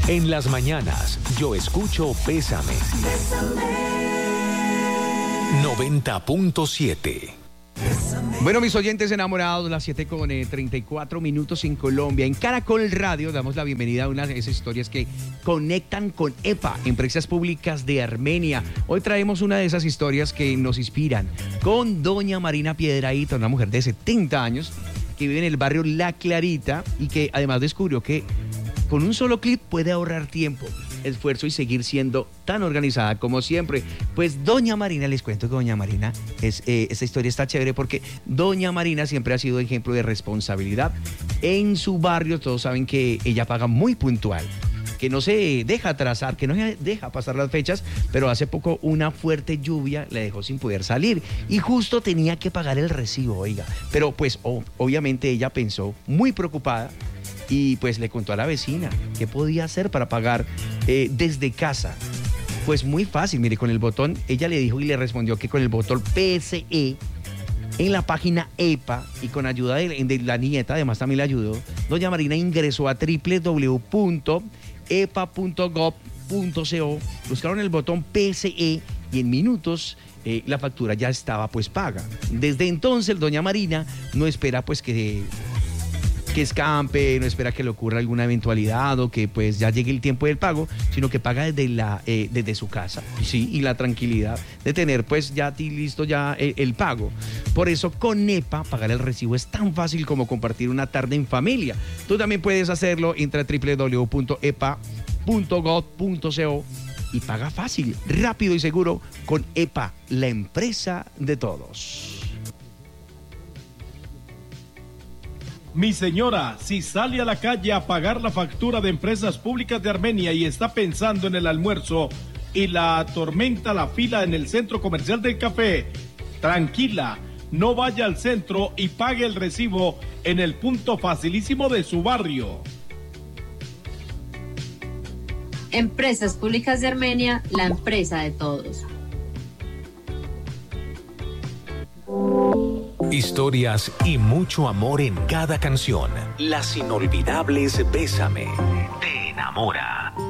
En las mañanas, yo escucho Bésame. 90.7. Bueno, mis oyentes enamorados, las 7:34 en Colombia. En Caracol Radio damos la bienvenida a una de esas historias que conectan con EPA, Empresas Públicas de Armenia. Hoy traemos una de esas historias que nos inspiran con doña Marina Piedrahita, una mujer de 70 años que vive en el barrio La Clarita y que además descubrió que con un solo clic puede ahorrar tiempo, esfuerzo y seguir siendo tan organizada como siempre. Pues doña Marina, les cuento que doña Marina, esta historia está chévere porque doña Marina siempre ha sido ejemplo de responsabilidad. En su barrio todos saben que ella paga muy puntual, que no se deja atrasar, que no se deja pasar las fechas, pero hace poco una fuerte lluvia le dejó sin poder salir y justo tenía que pagar el recibo, oiga. Pero pues obviamente ella pensó muy preocupada y pues le contó a la vecina qué podía hacer para pagar desde casa. Pues muy fácil, mire, con el botón, ella le dijo y le respondió que con el botón PSE en la página EPA y con ayuda de la nieta, además también le ayudó, doña Marina ingresó a www.epa.gov.co, buscaron el botón PSE y en minutos la factura ya estaba pues paga. Desde entonces doña Marina no espera pues que escampe, no espera que le ocurra alguna eventualidad o que pues ya llegue el tiempo del pago, sino que paga desde su casa, sí, y la tranquilidad de tener pues ya listo ya el pago. Por eso con EPA pagar el recibo es tan fácil como compartir una tarde en familia. Tú también puedes hacerlo, entra a www.epa.gov.co y paga fácil, rápido y seguro con EPA, la empresa de todos. Mi señora, si sale a la calle a pagar la factura de Empresas Públicas de Armenia y está pensando en el almuerzo y la atormenta la fila en el centro comercial del café, tranquila, no vaya al centro y pague el recibo en el punto facilísimo de su barrio. Empresas Públicas de Armenia, la empresa de todos. Historias y mucho amor en cada canción. Las inolvidables Bésame te enamora.